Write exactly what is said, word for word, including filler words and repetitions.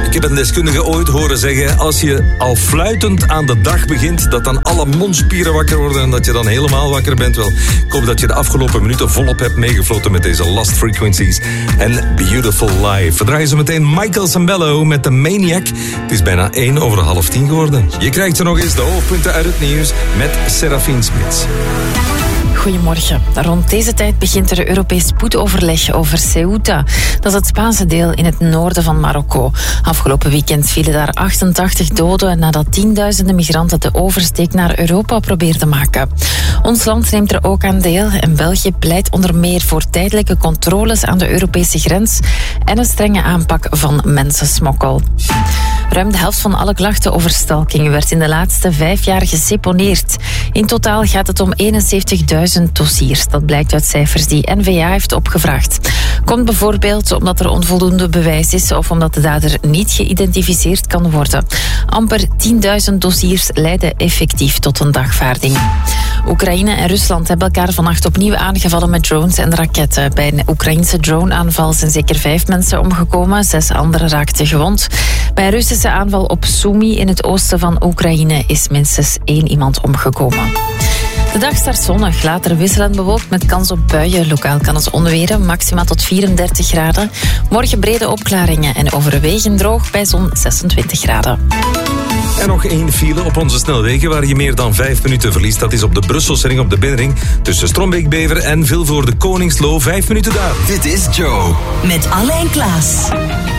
Ik heb een deskundige ooit horen zeggen, als je al fluitend aan de dag begint, dat dan alle mondspieren wakker worden en dat je dan helemaal wakker bent. Wel, ik hoop dat je de afgelopen minuten volop hebt meegefloten met deze Lost Frequencies en Beautiful Life. We draaien zo meteen Michael Sembello met de Maniac. Het is bijna één over half tien geworden. Je krijgt er nog eens de hoofdpunten uit het nieuws met Serafine Smits. Goedemorgen. Rond deze tijd begint er Europees spoedoverleg over Ceuta. Dat is het Spaanse deel in het noorden van Marokko. Afgelopen weekend vielen daar achtentachtig doden nadat tienduizenden migranten de oversteek naar Europa probeerden maken. Ons land neemt er ook aan deel en België pleit onder meer voor tijdelijke controles aan de Europese grens en een strenge aanpak van mensensmokkel. Ruim de helft van alle klachten over stalking werd in de laatste vijf jaar geseponeerd. In totaal gaat het om eenenzeventigduizend dossiers. Dat blijkt uit cijfers die N V A heeft opgevraagd. Komt bijvoorbeeld omdat er onvoldoende bewijs is of omdat de dader niet geïdentificeerd kan worden. Amper tienduizend dossiers leiden effectief tot een dagvaarding. Oekraïne en Rusland hebben elkaar vannacht opnieuw aangevallen met drones en raketten. Bij een Oekraïnse droneaanval zijn zeker vijf mensen omgekomen, zes anderen raakten gewond. Bij een Russische aanval op Sumy in het oosten van Oekraïne is minstens één iemand omgekomen. De dag start zonnig, later wisselend bewolkt met kans op buien. Lokaal kan het onweren, maximaal tot vierendertig graden. Morgen brede opklaringen en overwegend droog bij zo'n zesentwintig graden. En nog één file op onze snelwegen waar je meer dan vijf minuten verliest. Dat is op de Brusselse ring op de binnenring tussen Strombeek-Bever en Vilvoorde Koningsloo. Vijf minuten daar. Dit is Joe. Met Alain Klaas.